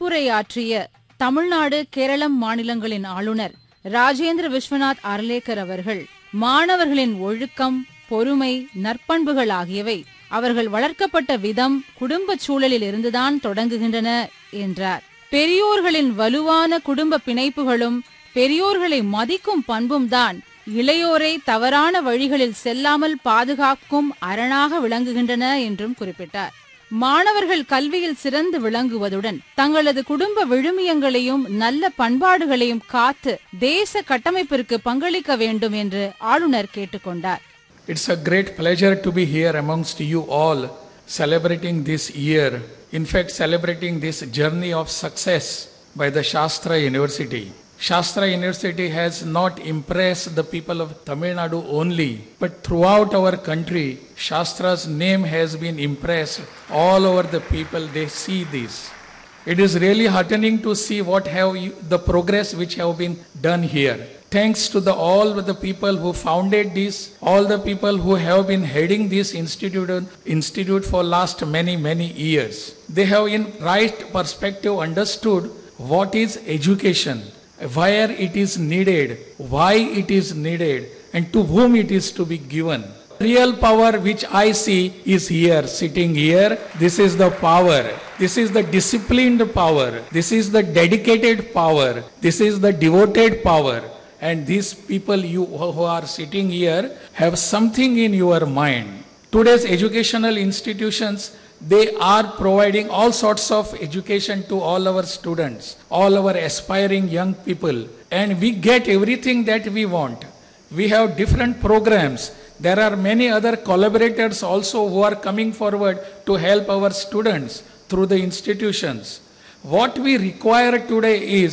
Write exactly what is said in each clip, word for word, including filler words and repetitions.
சிறப்புரையாற்றிய தமிழ்நாடு கேரளம் மாநிலங்களின் ஆளுநர் ராஜேந்திர விஸ்வநாத் அர்லேக்கர் அவர்கள் மாணவர்களின் ஒழுக்கம், பொறுமை, நற்பண்புகள் ஆகியவை அவர்கள் வளர்க்கப்பட்ட விதம், குடும்ப சூழலில் இருந்துதான் தொடங்குகின்றன என்றார். பெரியோர்களின் வலுவான குடும்ப பிணைப்புகளும் பெரியோர்களை மதிக்கும் பண்பும் தான் இளையோரை தவறான வழிகளில் செல்லாமல் பாதுகாக்கும் அரணாக விளங்குகின்றன என்றும் குறிப்பிட்டார். மாணவர்கள் கல்வியில் சிறந்து விளங்குவதுடன் தங்களது குடும்ப விழுமியங்களையும் நல்ல பண்பாடுகளையும் காத்து தேச கட்டமைப்பிற்கு பங்களிக்க வேண்டும் என்று ஆளுநர் கேட்டுக்கொண்டார். It's a great pleasure to be here amongst you all, celebrating this year. In fact, celebrating this journey of success by the Shastra University. Shastra University has not impressed the people of Tamil Nadu only, but throughout our country, Shastra's name has been impressed all over the people. They see this. It is really heartening to see what have you, the progress which have been done here. Thanks to the, all the people who founded this, all the people who have been heading this institute, institute for last many, many years. They have in right perspective understood what is education, where it is needed, why it is needed, and to whom it is to be given. Real power which I see is here, sitting here. This is the power. This is the disciplined power. This is the dedicated power. This is the devoted power. And these people you who are sitting here have something in your mind. Today's educational institutions, they are providing all sorts of education to all our students, all our aspiring young people, and we get everything that we want. We have different programs. There are many other collaborators also who are coming forward to help our students through the institutions. What we require today is,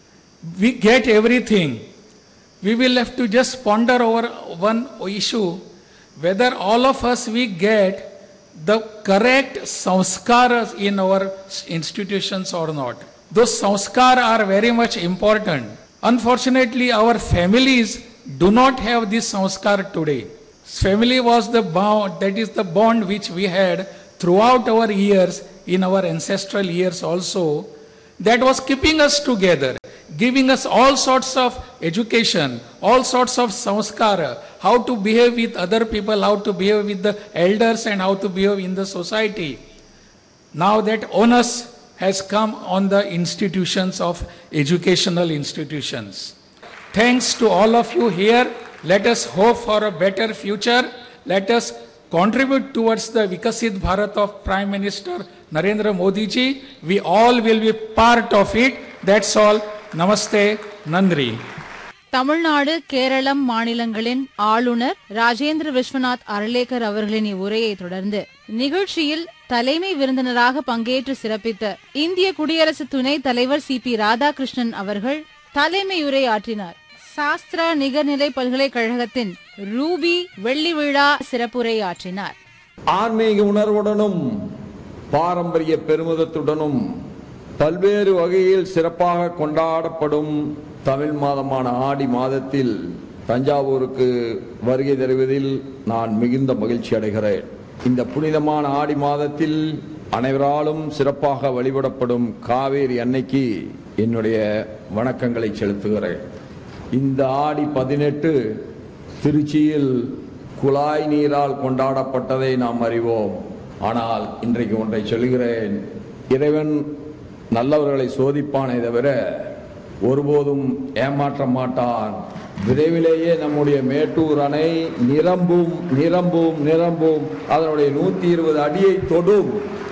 we get everything. We will have to just ponder over one issue, whether all of us we get the correct sanskaras in our institutions or not. Those sanskars are very much important. Unfortunately, our families do not have this sanskar today. Family was the bond, that is the bond which we had throughout our years, in our ancestral years also, that was keeping us together, giving us all sorts of education, all sorts of sanskara, how to behave with other people, how to behave with the elders, and how to behave in the society. Now that onus has come on the institutions of educational institutions. Thanks to all of you here. Let us hope for a better future. Let us contribute towards the Vikasit Bharat of Prime Minister Narendra Modi ji. We all will be part of it. That's all. Namaste. Nandri. Tamil Nadu Keralam மாநிலங்களின் ஆளுநர் ராஜேந்திர விஸ்வநாத் அர்லேக்கர் அவர்களின் இவ்வுரையை தொடர்ந்து நிகழ்ச்சியில் தலைமை விருந்தினராக பங்கேற்று சிறப்பித்த இந்திய குடியரசு துணைத் தலைவர் சி பி ராதாகிருஷ்ணன் அவர்கள் தலைமையுரை ஆற்றினார். சாஸ்திரா நிகர்நிலை பல்கலைக்கழகத்தின் ரூபி வெள்ளி விழா சிறப்புரை ஆற்றினார். ஆன்மீக உணர்வுடனும் பாரம்பரிய பெருமிதத்துடனும் பல்வேறு வகையில் சிறப்பாக கொண்டாடப்படும் தமிழ் மாதமான ஆடி மாதத்தில் தஞ்சாவூருக்கு வருகை தருவதில் நான் மிகுந்த மகிழ்ச்சி அடைகிறேன். இந்த புனிதமான ஆடி மாதத்தில் அனைவராலும் சிறப்பாக வழிபடப்படும் காவேரி அன்னைக்கு என்னுடைய வணக்கங்களை செலுத்துகிறேன். இந்த ஆடி பதினெட்டு திருச்சியில் குழாய் நீரால் கொண்டாடப்பட்டதை நாம் அறிவோம். ஆனால் இன்றைக்கு ஒன்றை சொல்கிறேன், இறைவன் நல்லவர்களை சோதிப்பானே தவிர ஒருபோதும் ஏமாற்ற மாட்டான். விரைவிலேயே நம்முடைய மேட்டூர் அணை நிரம்பும் நிரம்பும் நிரம்பும் அதனுடைய நூத்தி இருபது அடியை தொடும்.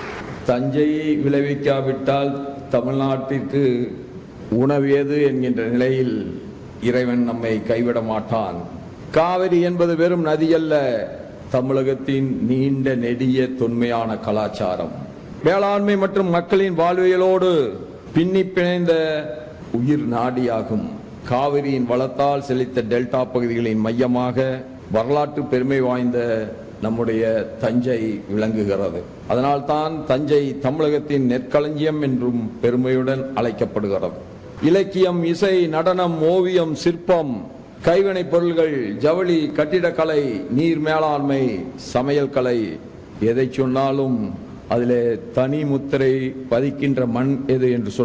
தஞ்சையை விளைவிக்காவிட்டால் தமிழ்நாட்டிற்கு உணவியது என்கின்ற நிலையில் இறைவன் நம்மை கைவிட மாட்டான். காவிரி என்பது வெறும் நதி அல்ல, தமிழகத்தின் நீண்ட நெடிய தொன்மையான கலாச்சாரம், வேளாண்மை மற்றும் மக்களின் வாழ்வியலோடு பின்னி பிணைந்த உயிர் நாடியாகும். காவிரியின் வளத்தால் செழித்த டெல்டா பகுதிகளின் மையமாக வரலாற்று பெருமை வாய்ந்த நம்முடைய தஞ்சை விளங்குகிறது. அதனால்தான் தஞ்சை தமிழகத்தின் நெற்களஞ்சியம் என்றும் பெருமையுடன் அழைக்கப்படுகிறது. இலக்கியம், இசை, நடனம், ஓவியம், சிற்பம், கைவினைப் பொருள்கள், ஜவுளி, கட்டிடக்கலை, நீர் மேலாண்மை, சமையல் கலை, எதை சொன்னாலும் அதிலே தனி முத்திரை பதிக்கின்ற மண் எது என்று